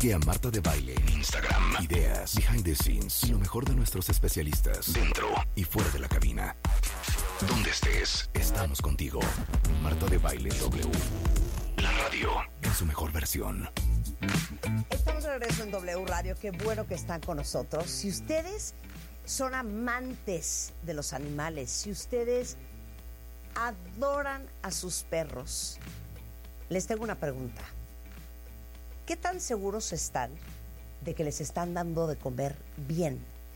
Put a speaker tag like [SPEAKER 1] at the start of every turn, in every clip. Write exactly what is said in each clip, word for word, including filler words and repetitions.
[SPEAKER 1] Sigue a Marta de Baile en Instagram. Ideas, behind the scenes y lo mejor de nuestros especialistas dentro y fuera de la cabina. Donde estés, estamos contigo. Marta de Baile W. La radio en su mejor versión.
[SPEAKER 2] Estamos de regreso en W Radio. Qué bueno que están con nosotros. Si ustedes son amantes de los animales, si ustedes adoran a sus perros, les tengo una pregunta. ¿Qué tan seguros están de que les están dando de comer bien?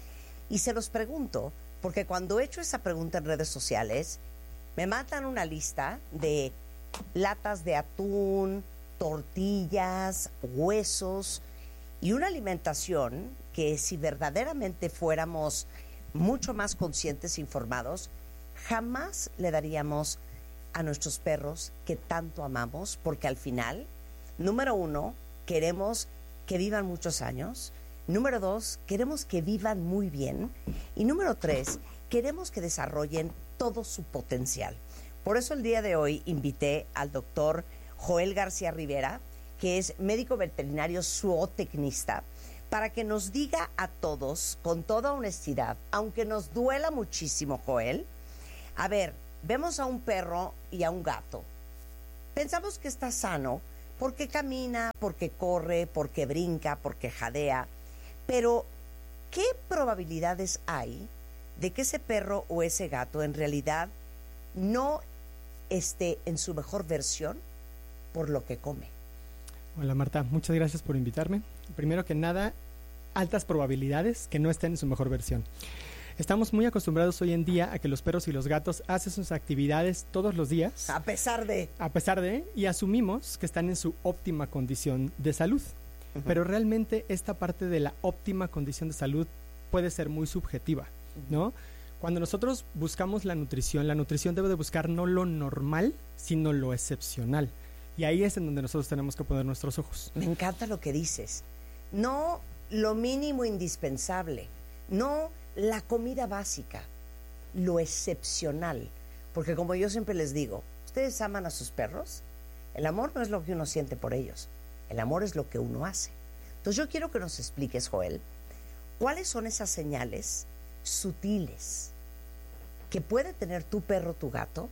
[SPEAKER 2] Y se los pregunto porque cuando he hecho esa pregunta en redes sociales, me mandan una lista de latas de atún, tortillas, huesos y una alimentación que, si verdaderamente fuéramos mucho más conscientes e informados, jamás le daríamos a nuestros perros que tanto amamos, porque al final, número uno, queremos que vivan muchos años. Número dos, queremos que vivan muy bien. Y número tres, queremos que desarrollen todo su potencial. Por eso el día de hoy invité al doctor Joel García Rivera, que es médico veterinario zootecnista, para que nos diga a todos, con toda honestidad, aunque nos duela muchísimo, Joel, a ver, vemos a un perro y a un gato. Pensamos que está sano porque camina, porque corre, porque brinca, porque jadea. Pero, ¿qué probabilidades hay de que ese perro o ese gato en realidad no esté en su mejor versión por lo que come?
[SPEAKER 3] Hola Marta, muchas gracias por invitarme. Primero que nada, altas probabilidades que no estén en su mejor versión. Estamos muy acostumbrados hoy en día a que los perros y los gatos hacen sus actividades todos los días.
[SPEAKER 2] A pesar de...
[SPEAKER 3] A pesar de, y asumimos que están en su óptima condición de salud. Uh-huh. Pero realmente esta parte de la óptima condición de salud puede ser muy subjetiva, ¿no? Cuando nosotros buscamos la nutrición, la nutrición debe de buscar no lo normal, sino lo excepcional. Y ahí es en donde nosotros tenemos que poner nuestros ojos.
[SPEAKER 2] Me encanta lo que dices. No lo mínimo indispensable, no la comida básica, lo excepcional. Porque como yo siempre les digo, ¿ustedes aman a sus perros? El amor no es lo que uno siente por ellos, el amor es lo que uno hace. Entonces yo quiero que nos expliques, Joel, ¿cuáles son esas señales sutiles que puede tener tu perro, tu gato,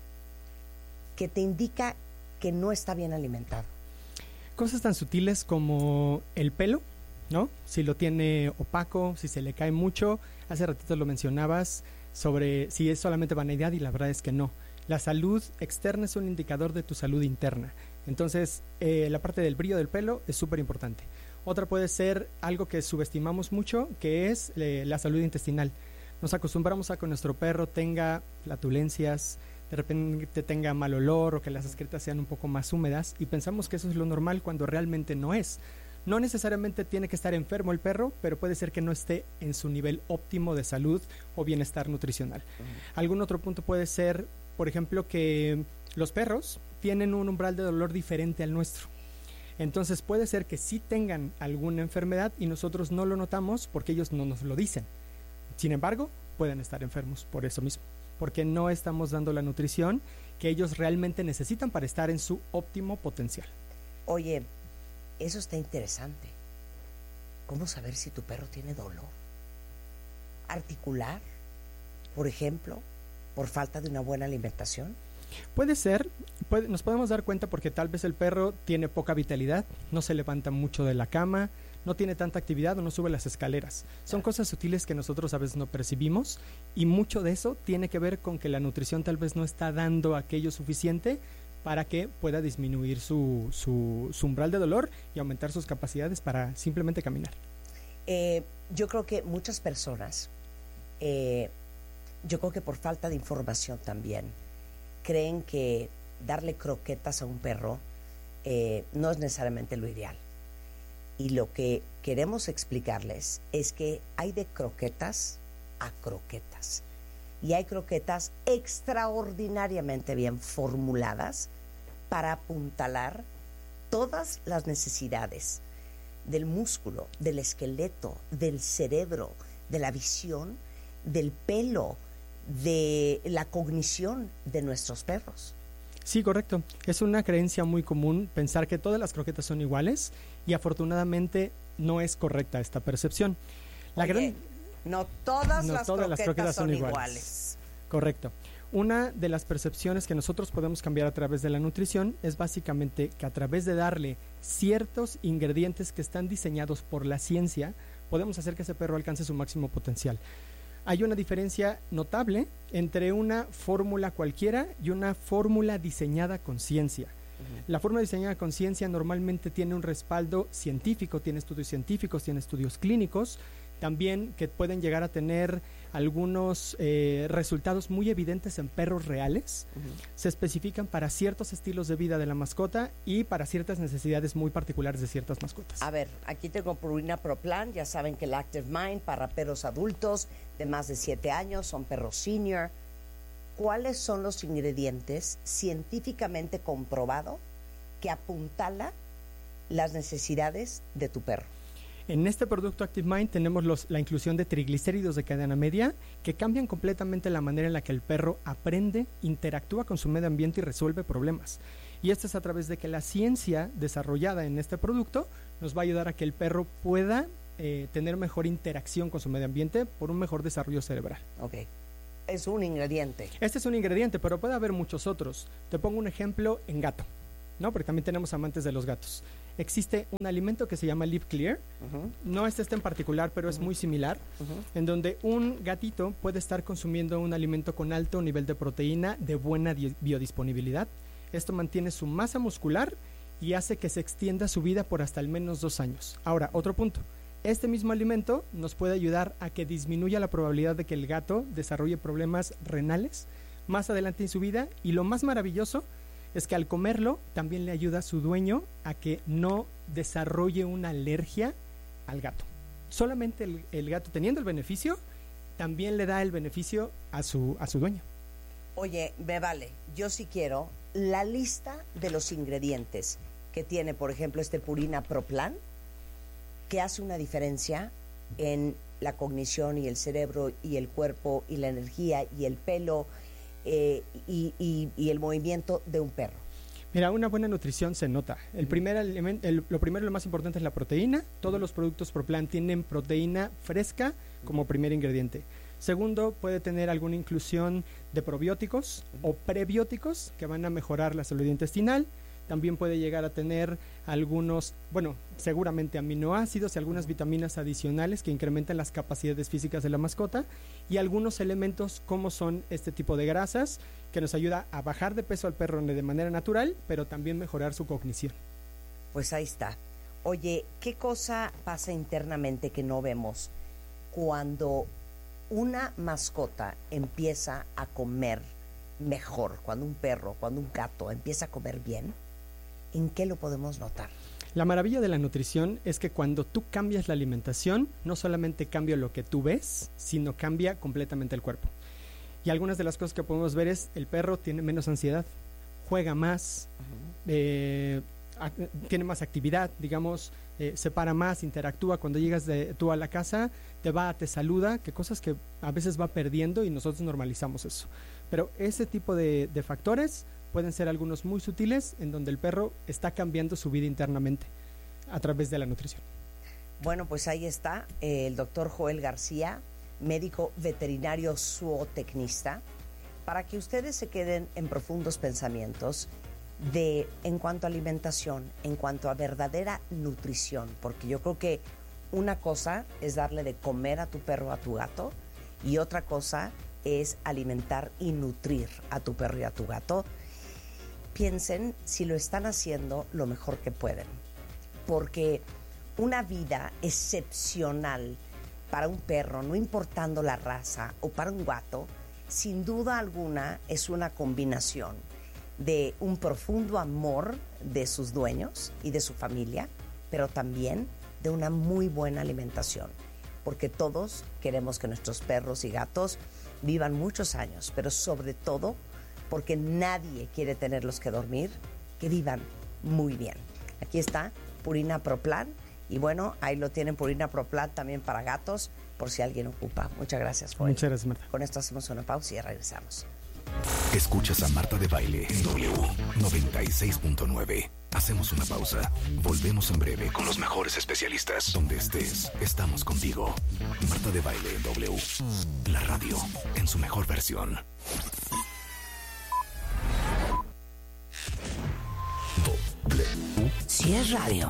[SPEAKER 2] que te indica que no está bien alimentado?
[SPEAKER 3] Cosas tan sutiles como el pelo, ¿no? Si lo tiene opaco, si se le cae mucho. Hace ratito lo mencionabas sobre si es solamente vanidad, y la verdad es que no. La salud externa es un indicador de tu salud interna. Entonces, eh, la parte del brillo del pelo es súper importante. Otra puede ser algo que subestimamos mucho, que es eh, la salud intestinal. Nos acostumbramos a que nuestro perro tenga flatulencias, de repente tenga mal olor o que las excretas sean un poco más húmedas, y pensamos que eso es lo normal cuando realmente no es. No necesariamente tiene que estar enfermo el perro, pero puede ser que no esté en su nivel óptimo de salud o bienestar nutricional. Uh-huh. Algún otro punto puede ser, por ejemplo, que los perros tienen un umbral de dolor diferente al nuestro. Entonces puede ser que sí tengan alguna enfermedad y nosotros no lo notamos porque ellos no nos lo dicen. Sin embargo, pueden estar enfermos por eso mismo, porque no estamos dando la nutrición que ellos realmente necesitan para estar en su óptimo potencial.
[SPEAKER 2] Oye, eso está interesante. ¿Cómo saber si tu perro tiene dolor? ¿Articular, por ejemplo, por falta de una buena alimentación?
[SPEAKER 3] Puede ser, puede, nos podemos dar cuenta porque tal vez el perro tiene poca vitalidad, no se levanta mucho de la cama, no tiene tanta actividad o no sube las escaleras. Son claro. Cosas sutiles que nosotros a veces no percibimos, y mucho de eso tiene que ver con que la nutrición tal vez no está dando aquello suficiente para que pueda disminuir su, su, su umbral de dolor y aumentar sus capacidades para simplemente caminar.
[SPEAKER 2] Eh, yo creo que muchas personas, eh, yo creo que por falta de información también, creen que darle croquetas a un perro eh, no es necesariamente lo ideal. Y lo que queremos explicarles es que hay de croquetas a croquetas. Y hay croquetas extraordinariamente bien formuladas para apuntalar todas las necesidades del músculo, del esqueleto, del cerebro, de la visión, del pelo, de la cognición de nuestros perros.
[SPEAKER 3] Sí, correcto. Es una creencia muy común pensar que todas las croquetas son iguales y afortunadamente no es correcta esta percepción. La
[SPEAKER 2] Oye,
[SPEAKER 3] gran...
[SPEAKER 2] no todas,
[SPEAKER 3] no
[SPEAKER 2] las,
[SPEAKER 3] todas
[SPEAKER 2] croquetas
[SPEAKER 3] las croquetas son,
[SPEAKER 2] son
[SPEAKER 3] iguales.
[SPEAKER 2] iguales.
[SPEAKER 3] Correcto. Una de las percepciones que nosotros podemos cambiar a través de la nutrición es básicamente que a través de darle ciertos ingredientes que están diseñados por la ciencia, podemos hacer que ese perro alcance su máximo potencial. Hay una diferencia notable entre una fórmula cualquiera y una fórmula diseñada con ciencia. Uh-huh. La fórmula diseñada con ciencia normalmente tiene un respaldo científico, tiene estudios científicos, tiene estudios clínicos, también que pueden llegar a tener algunos eh, resultados muy evidentes en perros reales. Uh-huh. Se especifican para ciertos estilos de vida de la mascota y para ciertas necesidades muy particulares de ciertas mascotas.
[SPEAKER 2] A ver, aquí tengo Purina Pro Plan, ya saben que el Active Mind para perros adultos de más de siete años, son perros senior. ¿Cuáles son los ingredientes científicamente comprobado que apuntala las necesidades de tu perro?
[SPEAKER 3] En este producto Active Mind tenemos los, la inclusión de triglicéridos de cadena media que cambian completamente la manera en la que el perro aprende, interactúa con su medio ambiente y resuelve problemas. Y esto es a través de que la ciencia desarrollada en este producto nos va a ayudar a que el perro pueda eh, tener mejor interacción con su medio ambiente por un mejor desarrollo cerebral.
[SPEAKER 2] Ok. Es un ingrediente.
[SPEAKER 3] Este es un ingrediente, pero puede haber muchos otros. Te pongo un ejemplo en gato, ¿no? Porque también tenemos amantes de los gatos. Existe un alimento que se llama Live Clear, uh-huh. no es este en particular, pero uh-huh. es muy similar, uh-huh. en donde un gatito puede estar consumiendo un alimento con alto nivel de proteína de buena di- biodisponibilidad. Esto mantiene su masa muscular y hace que se extienda su vida por hasta al menos dos años. Ahora, otro punto. Este mismo alimento nos puede ayudar a que disminuya la probabilidad de que el gato desarrolle problemas renales más adelante en su vida, y lo más maravilloso es que al comerlo también le ayuda a su dueño a que no desarrolle una alergia al gato. Solamente el, el gato, teniendo el beneficio, también le da el beneficio a su, a su dueño.
[SPEAKER 2] Oye, me vale, yo sí quiero la lista de los ingredientes que tiene, por ejemplo, este Purina Pro Plan, que hace una diferencia en la cognición y el cerebro y el cuerpo y la energía y el pelo, Eh, y, y, y el movimiento de un perro.
[SPEAKER 3] Mira, una buena nutrición se nota. El primer elemento, el, lo primero y lo más importante es la proteína. Todos los productos Pro Plan tienen proteína fresca como primer ingrediente. Segundo, puede tener alguna inclusión de probióticos o prebióticos que van a mejorar la salud intestinal. También puede llegar a tener algunos, bueno, seguramente aminoácidos y algunas vitaminas adicionales que incrementan las capacidades físicas de la mascota, y algunos elementos como son este tipo de grasas que nos ayuda a bajar de peso al perro de manera natural, pero también mejorar su cognición.
[SPEAKER 2] Pues ahí está. Oye, ¿qué cosa pasa internamente que no vemos cuando una mascota empieza a comer mejor? Cuando un perro, cuando un gato empieza a comer bien, ¿en qué lo podemos notar?
[SPEAKER 3] La maravilla de la nutrición es que cuando tú cambias la alimentación, no solamente cambia lo que tú ves, sino cambia completamente el cuerpo. Y algunas de las cosas que podemos ver es el perro tiene menos ansiedad, juega más, uh-huh. eh, a, tiene más actividad, digamos, eh, se para más, interactúa. Cuando llegas de, tú a la casa, te va, te saluda, que cosas que a veces va perdiendo y nosotros normalizamos eso. Pero ese tipo de, de factores pueden ser algunos muy sutiles en donde el perro está cambiando su vida internamente a través de la nutrición.
[SPEAKER 2] Bueno, pues ahí está eh, el doctor Joel García, médico veterinario zootecnista, para que ustedes se queden en profundos pensamientos de en cuanto a alimentación, en cuanto a verdadera nutrición, porque yo creo que una cosa es darle de comer a tu perro o a tu gato, y otra cosa es alimentar y nutrir a tu perro y a tu gato. Piensen si lo están haciendo lo mejor que pueden, porque una vida excepcional para un perro, no importando la raza, o para un gato, sin duda alguna es una combinación de un profundo amor de sus dueños y de su familia, pero también de una muy buena alimentación, porque todos queremos que nuestros perros y gatos vivan muchos años, pero sobre todo porque nadie quiere tenerlos que dormir, que vivan muy bien. Aquí está Purina Pro Plan, y bueno, ahí lo tienen, Purina Pro Plan también para gatos, por si alguien ocupa. Muchas gracias, Joel.
[SPEAKER 3] Muchas gracias, Marta.
[SPEAKER 2] Con esto hacemos una pausa y ya regresamos.
[SPEAKER 1] Escuchas a Marta de Baile en W noventa y seis punto nueve. Hacemos una pausa. Volvemos en breve con los mejores especialistas. Donde estés, estamos contigo. Marta de Baile en W. La radio en su mejor versión. W.
[SPEAKER 2] Si es radio.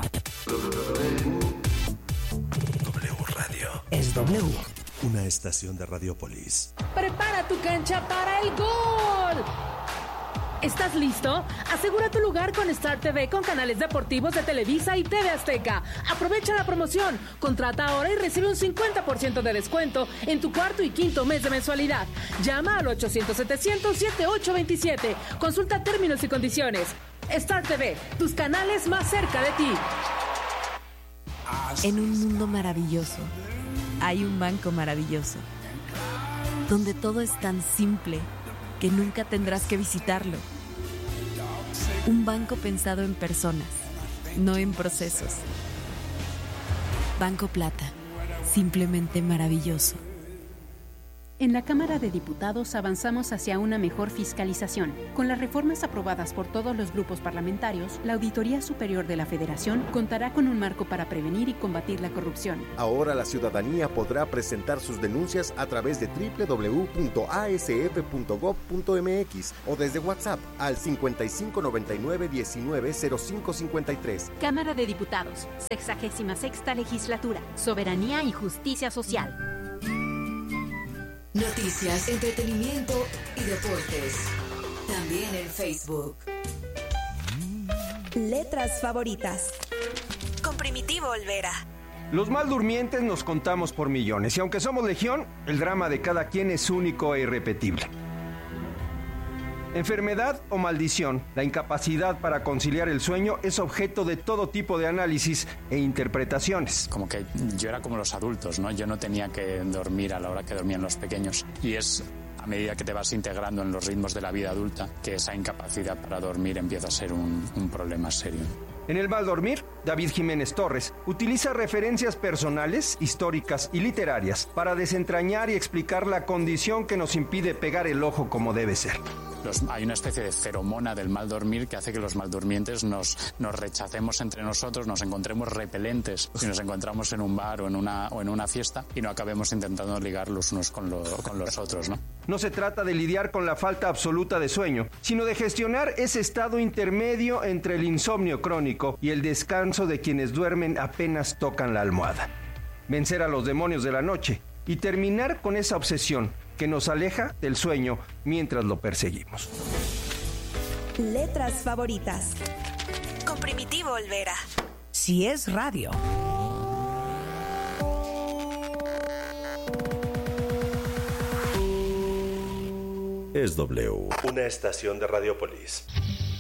[SPEAKER 1] W Radio.
[SPEAKER 2] Es W.
[SPEAKER 4] Una estación de Radiopolis.
[SPEAKER 5] Prepara tu cancha para el gol. ¿Estás listo? Asegura tu lugar con Star T V con canales deportivos de Televisa y T V Azteca. Aprovecha la promoción. Contrata ahora y recibe un cincuenta por ciento de descuento en tu cuarto y quinto mes de mensualidad. Llama al ochocientos, setecientos, setenta y ocho veintisiete. Consulta términos y condiciones. Star T V, tus canales más cerca de ti.
[SPEAKER 6] En un mundo maravilloso, hay un banco maravilloso, donde todo es tan simple que nunca tendrás que visitarlo. Un banco pensado en personas, no en procesos. Banco Plata, simplemente maravilloso.
[SPEAKER 7] En la Cámara de Diputados avanzamos hacia una mejor fiscalización. Con las reformas aprobadas por todos los grupos parlamentarios, la Auditoría Superior de la Federación contará con un marco para prevenir y combatir la corrupción.
[SPEAKER 8] Ahora la ciudadanía podrá presentar sus denuncias a través de doble u doble u doble u punto a s f punto gob punto m x o desde WhatsApp al cincuenta y cinco noventa y nueve diecinueve cero cinco cincuenta y tres.
[SPEAKER 7] Cámara de Diputados, sexagésima sexta Legislatura, Soberanía y Justicia Social.
[SPEAKER 9] Noticias, entretenimiento y deportes. También en Facebook.
[SPEAKER 10] Letras favoritas.
[SPEAKER 11] Con Primitivo Olvera.
[SPEAKER 12] Los mal durmientes nos contamos por millones y aunque somos legión, el drama de cada quien es único e irrepetible. Enfermedad o maldición, la incapacidad para conciliar el sueño es objeto de todo tipo de análisis e interpretaciones.
[SPEAKER 13] Como que yo era como los adultos, ¿no? Yo no tenía que dormir a la hora que dormían los pequeños. Y es a medida que te vas integrando en los ritmos de la vida adulta que esa incapacidad para dormir empieza a ser un, un problema serio.
[SPEAKER 12] En el mal dormir, David Jiménez Torres utiliza referencias personales, históricas y literarias para desentrañar y explicar la condición que nos impide pegar el ojo como debe ser.
[SPEAKER 13] Los, hay una especie de feromona del mal dormir que hace que los maldurmientes nos, nos rechacemos entre nosotros, nos encontremos repelentes si nos encontramos en un bar o en una, o en una fiesta y no acabemos intentando ligar los unos con, lo, con los otros, ¿no?
[SPEAKER 12] No se trata de lidiar con la falta absoluta de sueño, sino de gestionar ese estado intermedio entre el insomnio crónico y el descanso de quienes duermen apenas tocan la almohada. Vencer a los demonios de la noche y terminar con esa obsesión que nos aleja del sueño mientras lo perseguimos.
[SPEAKER 10] Letras favoritas.
[SPEAKER 11] Con Primitivo Olvera.
[SPEAKER 2] Si es radio.
[SPEAKER 4] Es W. Una estación de Radiopolis.